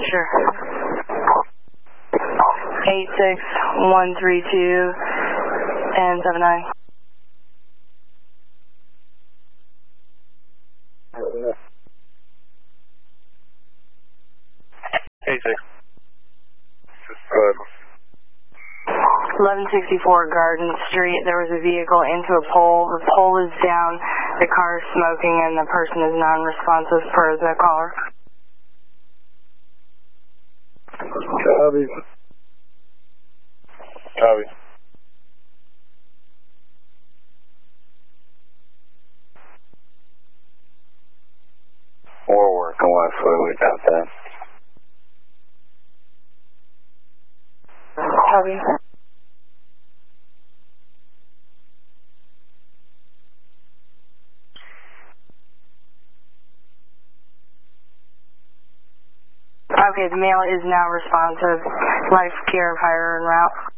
Sure. 86132 and 79. Hey, 1164 Garden Street. There was a vehicle into a pole. The pole is down. The car is smoking, and the person is non-responsive per the caller. Copy. Copy. We're working with fluid out there. Copy. Okay, the male is now responsive. Life care, fire en route.